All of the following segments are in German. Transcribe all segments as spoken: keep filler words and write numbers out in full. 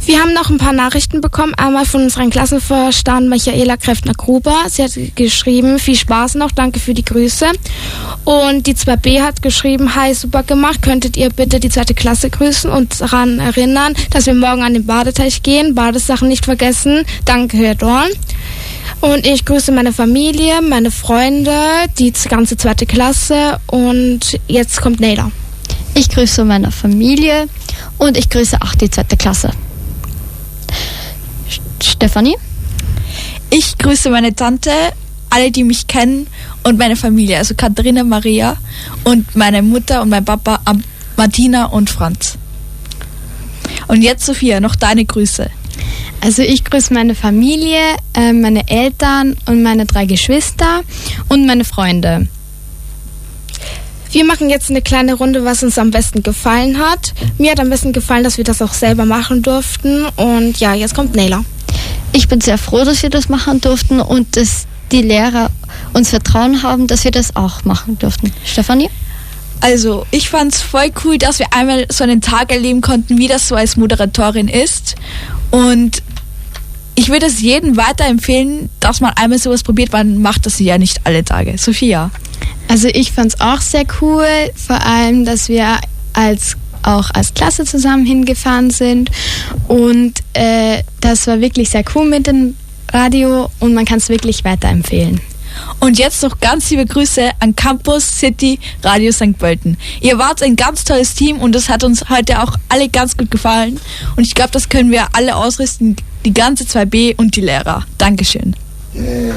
Wir haben noch ein paar Nachrichten bekommen. Einmal von unserem Klassenvorstand Michaela Kräftner-Gruber. Sie hat geschrieben, viel Spaß noch, danke für die Grüße. Und die zwei b hat geschrieben, hi, super gemacht. Könntet ihr bitte die zweite Klasse grüßen und daran erinnern, dass wir morgen an den Badeteich gehen. Badesachen nicht vergessen. Danke, Herr Dorn. Und ich grüße meine Familie, meine Freunde, die ganze zweite Klasse. Und jetzt kommt Nela. Ich grüße meine Familie und ich grüße auch die zweite Klasse. Stefanie? Ich grüße meine Tante, alle, die mich kennen und meine Familie, also Katharina, Maria und meine Mutter und mein Papa, Martina und Franz. Und jetzt, Sophia, noch deine Grüße. Also ich grüße meine Familie, äh, meine Eltern und meine drei Geschwister und meine Freunde. Wir machen jetzt eine kleine Runde, was uns am besten gefallen hat. Mir hat am besten gefallen, dass wir das auch selber machen durften. Und ja, jetzt kommt Nela. Ich bin sehr froh, dass wir das machen durften und dass die Lehrer uns Vertrauen haben, dass wir das auch machen durften. Stefanie? Also, ich fand's voll cool, dass wir einmal so einen Tag erleben konnten, wie das so als Moderatorin ist. Und ich würde es jedem weiterempfehlen, dass man einmal sowas probiert, man macht das ja nicht alle Tage. Sophia? Also ich fand es auch sehr cool, vor allem, dass wir als auch als Klasse zusammen hingefahren sind und äh, das war wirklich sehr cool mit dem Radio und man kann es wirklich weiterempfehlen. Und jetzt noch ganz liebe Grüße an Campus City Radio Sankt Pölten. Ihr wart ein ganz tolles Team und das hat uns heute auch alle ganz gut gefallen und ich glaube, das können wir alle ausrichten, die ganze zwei b und die Lehrer. Dankeschön. Yeah.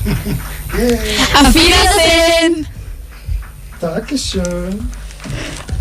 Auf Wiedersehen! Dankeschön.